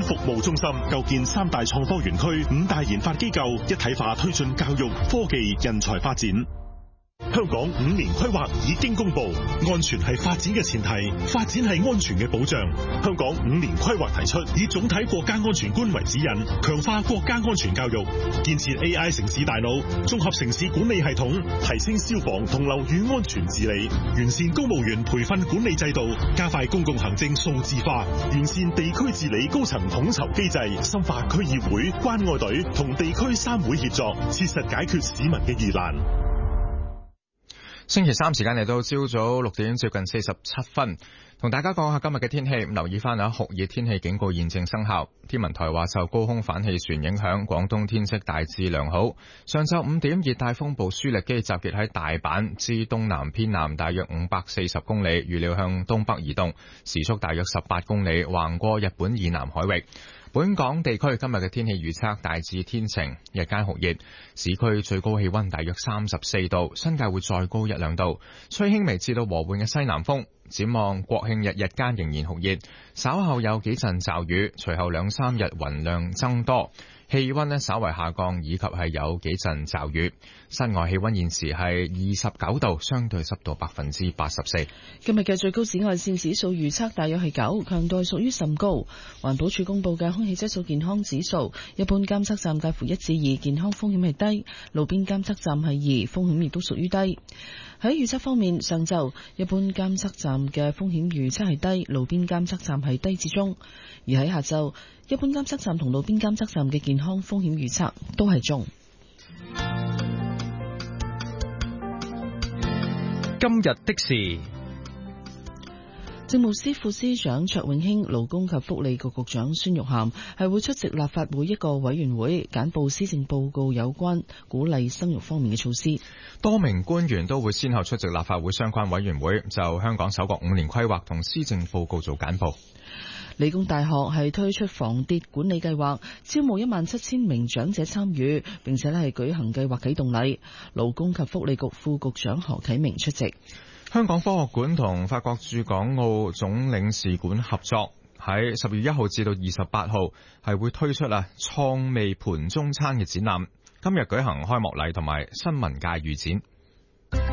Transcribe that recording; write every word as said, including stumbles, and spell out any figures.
服務中心，構建三大創科園區、五大研發機構，一體化推進教育、科技、人才發展。香港五年規劃已經公布，安全係發展嘅前提，發展係安全嘅保障。香港五年規劃提出，以總體國家安全觀為指引，強化國家安全教育，建設 A I 城市大腦、綜合城市管理系統，提升消防同樓宇安全治理，完善公務員培訓管理制度，加快公共行政數字化，完善地區治理高層統籌機制，深化區議會、關愛隊同地區三會協作，切實解決市民嘅疑難。 星期三時間嚟到朝早六點接近四十七分，同大家講下今日嘅天氣。留意翻啊，酷熱天氣警告現正生效。天文台話受高空反氣旋影響，廣東天色大致良好。上晝五點，熱帶風暴舒力基集結喺大阪之東南偏南大約五百四十公里，預料向東北移動，時速大約十八公里，橫過日本以南海域。本港地區今日嘅天氣預測大致天晴，日間酷熱，市區最高氣溫大約三十四度，新界會再高一兩度，吹輕微至到和緩嘅西南風。展望國慶日日間仍然酷熱，稍後有幾陣驟雨，隨後兩三日雲量增多，氣溫呢稍為下降，以及係有幾陣驟雨。室外氣溫現時係二十九度，相對濕度百分之八十四。 今日嘅最高紫外線指數預測大約係九，強度屬於甚高。環保署公布嘅空氣質素健康指數，一般監測站介乎一至二，健康風險係低；路邊監測站係二，風險亦都屬於低。喺預測方面，上晝一般監測站嘅風險預測係低，路邊監測站係低至中；而喺下晝，一般監測站同路邊監測站嘅健康風險預測都係中。 今日的事， 政務司副司長卓永興、勞工及福利局局長孫玉菡係會出席立法會一個委員會簡報施政報告有關鼓勵生育方面嘅措施。 多名官員都會先後出席立法會相關委員會，就香港首個五年規劃同施政報告做簡報。 理工大學係推出防跌管理計劃，招募一萬七千名長者參與，並且咧係舉行計劃啟動禮。勞工及福利局副局長何啟明出席。 香港科學館同法國駐港澳總領事館合作，喺十月一號至到二十八號係會推出啊創味盤中餐嘅展覽。今日舉行開幕禮同埋新聞界預展。